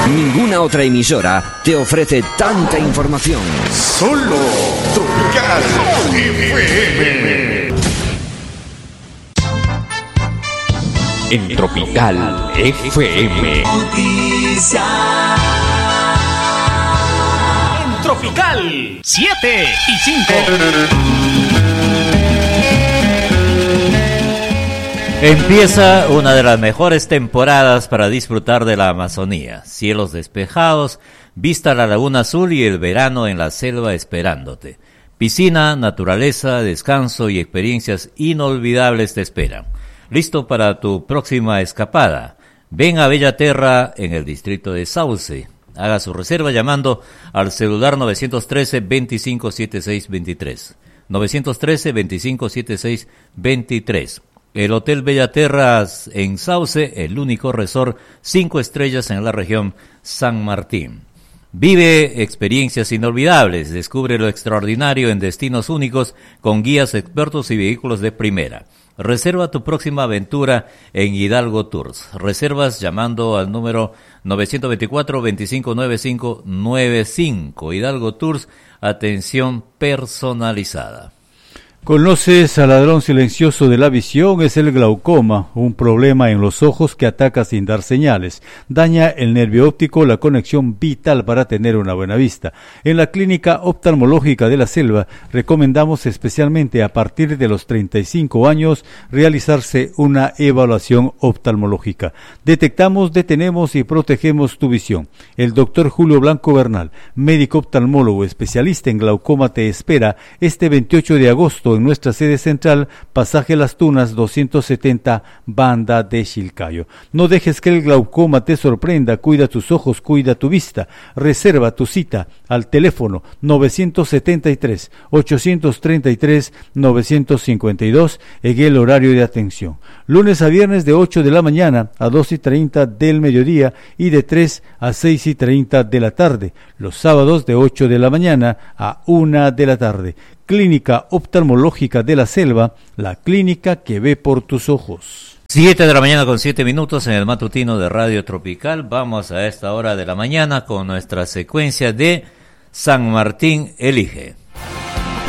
Ninguna otra emisora te ofrece tanta información. Solo Tropical FM. En Tropical FM. En Tropical 7 y 5. Empieza una de las mejores temporadas para disfrutar de la Amazonía. Cielos despejados, vista a la Laguna Azul y el verano en la selva esperándote. Piscina, naturaleza, descanso y experiencias inolvidables te esperan. ¿Listo para tu próxima escapada? Ven a Bellaterra en el distrito de Sauce. Haga su reserva llamando al celular 913-257623. 913-257623. El Hotel Bellaterras en Sauce, el único resort 5 estrellas en la región San Martín. Vive experiencias inolvidables, descubre lo extraordinario en destinos únicos con guías expertos y vehículos de primera. Reserva tu próxima aventura en Hidalgo Tours. Reservas llamando al número 924-259595. Hidalgo Tours, atención personalizada. ¿Conoces al ladrón silencioso de la visión? Es el glaucoma, un problema en los ojos que ataca sin dar señales. Daña el nervio óptico, la conexión vital para tener una buena vista. En la Clínica Oftalmológica de la Selva recomendamos especialmente a partir de los 35 años realizarse una evaluación oftalmológica. Detectamos, detenemos y protegemos tu visión. El doctor Julio Blanco Bernal, médico oftalmólogo especialista en glaucoma, te espera este 28 de agosto en nuestra sede central, Pasaje Las Tunas 270, Banda de Chilcayo. No dejes que el glaucoma te sorprenda, cuida tus ojos, cuida tu vista. Reserva tu cita al teléfono 973-833-952 en el horario de atención. Lunes a viernes de 8 de la mañana a 2:30 del mediodía y de 3 a 6:30 de la tarde. Los sábados de 8 de la mañana a 1 de la tarde. Clínica Oftalmológica de la Selva, la clínica que ve por tus ojos. 7 de la mañana con 7 minutos en el matutino de Radio Tropical. Vamos a esta hora de la mañana con nuestra secuencia de San Martín Elige.